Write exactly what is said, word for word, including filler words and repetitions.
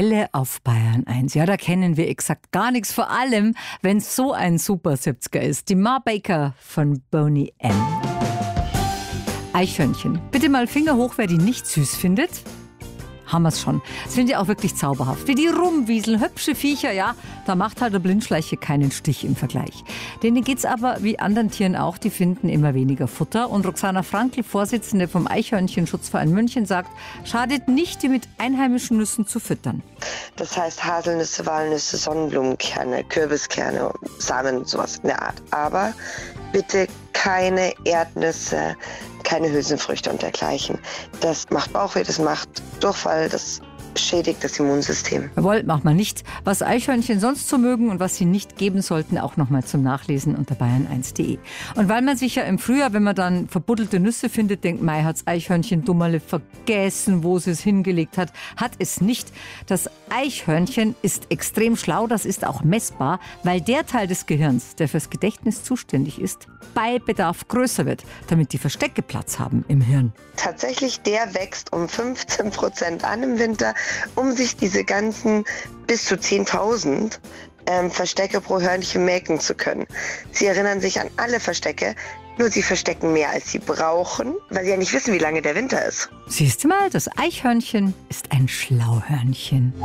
Welle auf Bayern eins. Ja, da kennen wir exakt gar nichts, vor allem, wenn es so ein super siebziger ist. Die Ma Baker von Boney M. Eichhörnchen. Bitte mal Finger hoch, wer die nicht süß findet. Haben wir es schon. Das finde ich auch wirklich zauberhaft. Wie die rumwieseln, hübsche Viecher, ja, da macht halt der Blindschleiche keinen Stich im Vergleich. Denen geht's aber wie anderen Tieren auch, die finden immer weniger Futter. Und Roxana Frankl, Vorsitzende vom Eichhörnchenschutzverein München, sagt, schadet nicht, die mit einheimischen Nüssen zu füttern. Das heißt Haselnüsse, Walnüsse, Sonnenblumenkerne, Kürbiskerne, Samen, sowas in der Art. Aber bitte keine Erdnüsse, keine Hülsenfrüchte und dergleichen. Das macht Bauchweh, das macht Durchfall, das schädigt das Immunsystem. Jawohl, macht man nicht. Was Eichhörnchen sonst so mögen und was sie nicht geben sollten, auch nochmal zum Nachlesen unter bayern eins punkt de. Und weil man sich ja im Frühjahr, wenn man dann verbuddelte Nüsse findet, denkt, Mei, hat's Eichhörnchen dummerle vergessen, wo sie es hingelegt hat, hat es nicht. Das Eichhörnchen ist extrem schlau, das ist auch messbar, weil der Teil des Gehirns, der fürs Gedächtnis zuständig ist, bei Bedarf größer wird, damit die Verstecke Platz haben im Hirn. Tatsächlich, der wächst um fünfzehn Prozent an im Winter, um sich diese ganzen bis zu zehntausend ähm, Verstecke pro Hörnchen melken zu können. Sie erinnern sich an alle Verstecke, nur sie verstecken mehr, als sie brauchen, weil sie ja nicht wissen, wie lange der Winter ist. Siehst du mal, das Eichhörnchen ist ein Schlauhörnchen.